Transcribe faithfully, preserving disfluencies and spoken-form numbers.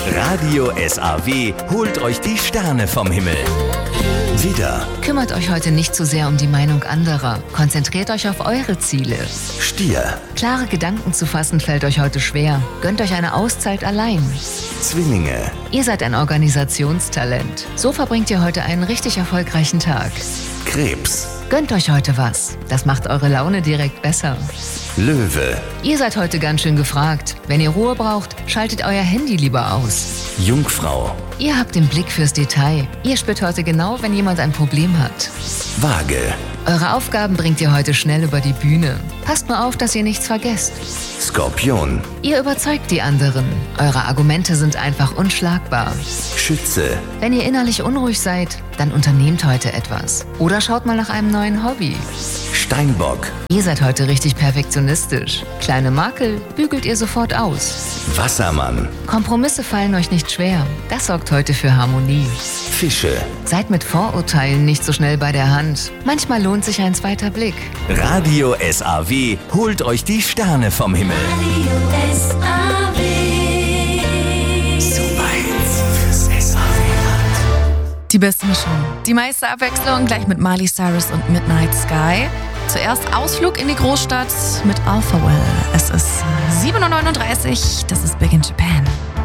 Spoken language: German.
Radio S A W holt euch die Sterne vom Himmel. Widder, Kümmert euch heute nicht zu sehr um die Meinung anderer. Konzentriert euch auf eure Ziele. Stier, Klare Gedanken zu fassen fällt euch heute schwer. Gönnt euch eine Auszeit allein. Zwillinge, Ihr seid ein Organisationstalent. So verbringt ihr heute einen richtig erfolgreichen Tag. Krebs, Gönnt euch heute was. Das macht eure Laune direkt besser. Löwe, Ihr seid heute ganz schön gefragt. Wenn ihr Ruhe braucht, schaltet euer Handy lieber aus. Jungfrau, Ihr habt den Blick fürs Detail. Ihr spürt heute genau, wenn jemand ein Problem hat. Waage, Eure Aufgaben bringt ihr heute schnell über die Bühne. Passt nur auf, dass ihr nichts vergesst. Skorpion, Ihr überzeugt die anderen. Eure Argumente sind einfach unschlagbar. Schütze, Wenn ihr innerlich unruhig seid, dann unternehmt heute etwas. Oder schaut mal nach einem neuen Hobby. Steinbock, Ihr seid heute richtig perfektionistisch. Kleine Makel bügelt ihr sofort aus. Wassermann, Kompromisse fallen euch nicht schwer. Das sorgt heute für Harmonie. Fische. Seid mit Vorurteilen nicht so schnell bei der Hand. Manchmal lohnt sich ein zweiter Blick. Radio S A W holt euch die Sterne vom Himmel. Radio S A W. So weit fürs S A W-Land. Die beste Mischung. Die meiste Abwechslung gleich mit Miley Cyrus und Midnight Sky. Zuerst Ausflug in die Großstadt mit Alpha Well. Es ist sieben Uhr neununddreißig. Das ist Big in Japan.